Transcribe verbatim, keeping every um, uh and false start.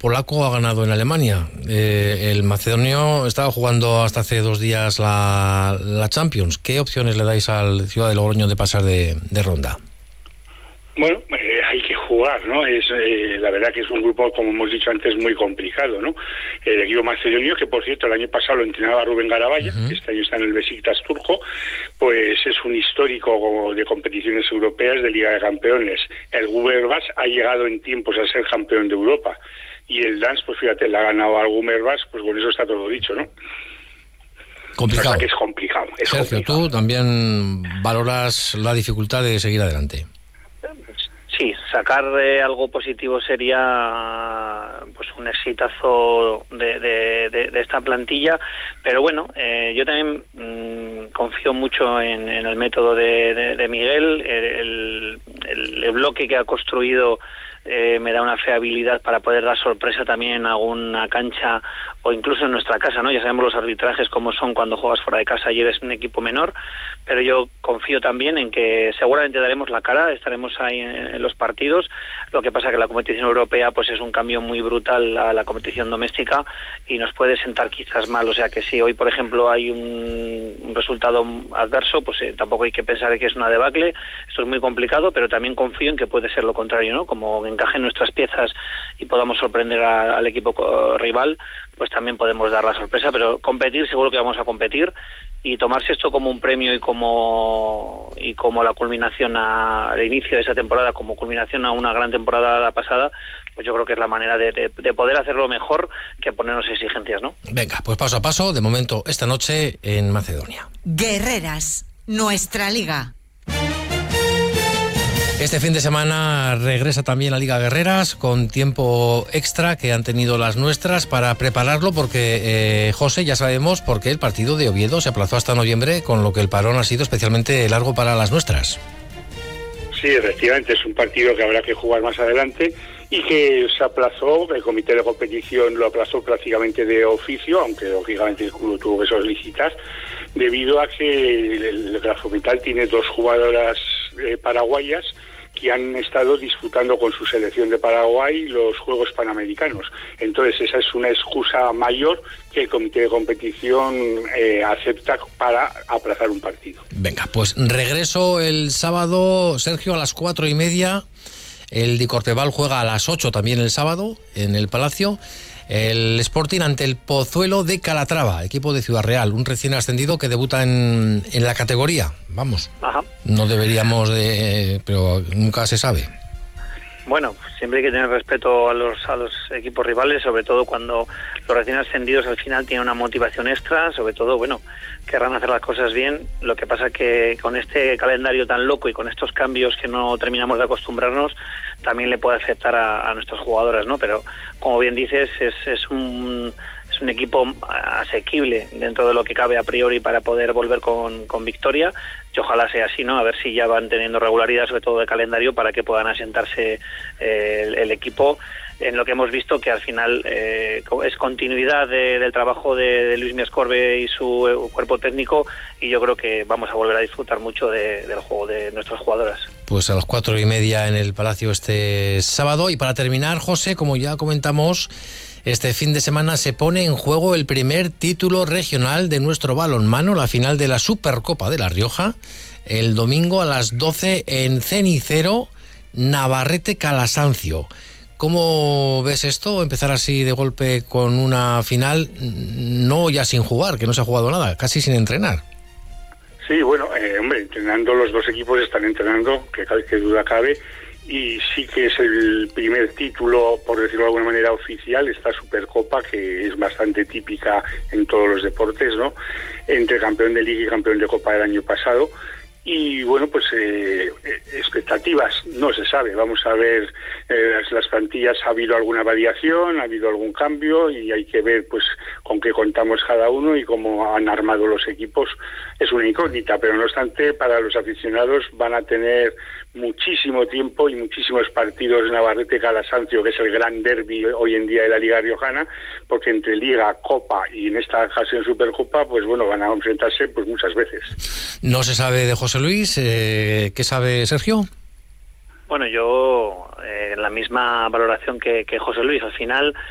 polaco ha ganado en Alemania. Eh, el macedonio estaba jugando hasta hace dos días la, la Champions. ¿Qué opciones le dais al Ciudad de Logroño de pasar de, de ronda? Bueno, eh, hay que jugar, ¿no? Es eh, la verdad que es un grupo, como hemos dicho antes, muy complicado, ¿no? El equipo macedonio, que por cierto el año pasado lo entrenaba Rubén Garabaya, uh-huh. Este año está en el Besiktas turco, pues es un histórico de competiciones europeas de Liga de Campeones. El Gumerbas ha llegado en tiempos a ser campeón de Europa y el Dance, pues fíjate, le ha ganado al Gumerbas, pues con eso está todo dicho, ¿no? Complicado. O sea, que es complicado. Es Sergio, complicado. tú también valoras la dificultad de seguir adelante. Sí, sacar eh, algo positivo sería pues un exitazo de, de, de, de esta plantilla, pero bueno, eh, yo también mmm, confío mucho en, en el método de, de, de Miguel, el, el, el bloque que ha construido eh, me da una fiabilidad para poder dar sorpresa también en alguna cancha o incluso en nuestra casa, ¿no? Ya sabemos los arbitrajes cómo son cuando juegas fuera de casa y eres un equipo menor, pero yo confío también en que seguramente daremos la cara, estaremos ahí en, en los partidos. Lo que pasa que la competición europea pues es un cambio muy brutal a la competición doméstica y nos puede sentar quizás mal, o sea que si hoy por ejemplo hay un, un resultado adverso, pues eh, tampoco hay que pensar que es una debacle. Esto es muy complicado, pero también confío en que puede ser lo contrario, ¿no? Como encajen nuestras piezas y podamos sorprender a, al equipo rival, pues también podemos dar la sorpresa, pero competir seguro que vamos a competir y tomarse esto como un premio y como y como la culminación a, al inicio de esa temporada, como culminación a una gran temporada la pasada, pues yo creo que es la manera de, de, de poder hacerlo mejor que ponernos exigencias, ¿no? Venga, pues paso a paso, de momento esta noche en Macedonia. Guerreras, nuestra liga. Este fin de semana regresa también la Liga Guerreras con tiempo extra que han tenido las nuestras para prepararlo porque, eh, José, ya sabemos por qué el partido de Oviedo se aplazó hasta noviembre, con lo que el parón ha sido especialmente largo para las nuestras. Sí, efectivamente, es un partido que habrá que jugar más adelante y que se aplazó, el comité de competición lo aplazó prácticamente de oficio, aunque lógicamente el club tuvo que solicitar, debido a que el Grafometal tiene dos jugadoras eh, paraguayas que han estado disputando con su selección de Paraguay los Juegos Panamericanos. Entonces esa es una excusa mayor que el comité de competición eh, acepta para aplazar un partido. Venga, pues regreso el sábado, Sergio, a las cuatro y media. El Dicorteval juega a las ocho también el sábado en el Palacio. El Sporting ante el Pozuelo de Calatrava, equipo de Ciudad Real, un recién ascendido que debuta en, en la categoría. Vamos, Ajá. no deberíamos de... pero nunca se sabe. Bueno, siempre hay que tener respeto a los a los equipos rivales, sobre todo cuando los recién ascendidos al final tienen una motivación extra, sobre todo, bueno, querrán hacer las cosas bien. Lo que pasa que con este calendario tan loco y con estos cambios que no terminamos de acostumbrarnos, también le puede afectar a, a nuestras jugadoras, ¿no? Pero, como bien dices, es, es un... es un equipo asequible dentro de lo que cabe a priori para poder volver con, con victoria, y ojalá sea así, ¿no? A ver si ya van teniendo regularidad, sobre todo de calendario, para que puedan asentarse eh, el, el equipo en lo que hemos visto, que al final eh, es continuidad de, del trabajo de, de Luis Miascorbe y su eh, cuerpo técnico, y yo creo que vamos a volver a disfrutar mucho de, del juego de nuestras jugadoras. Pues a las cuatro y media en el Palacio este sábado. Y para terminar, José, como ya comentamos, este fin de semana se pone en juego el primer título regional de nuestro balonmano, la final de la Supercopa de La Rioja, el domingo a las doce en Cenicero, Navarrete-Calasancio. ¿Cómo ves esto? Empezar así de golpe con una final, no ya sin jugar, que no se ha jugado nada, casi sin entrenar. Sí, bueno, eh, hombre, entrenando, los dos equipos están entrenando, que, que duda cabe, y sí que es el primer título, por decirlo de alguna manera, oficial, esta Supercopa, que es bastante típica en todos los deportes, ¿no? Entre campeón de Liga y campeón de Copa del año pasado. Y bueno, pues eh, expectativas, no se sabe. Vamos a ver eh, las, las plantillas, ha habido alguna variación, ha habido algún cambio y hay que ver pues con qué contamos cada uno y cómo han armado los equipos. Es una incógnita, pero no obstante, para los aficionados van a tener muchísimo tiempo y muchísimos partidos en Navarrete-Calasancio, que es el gran derbi hoy en día de la Liga Riojana, porque entre Liga, Copa y en esta ocasión Supercopa, pues bueno, van a enfrentarse pues muchas veces. No se sabe de José Luis, eh, ¿qué sabe Sergio? Bueno, yo eh, la misma valoración que, que José Luis. Al final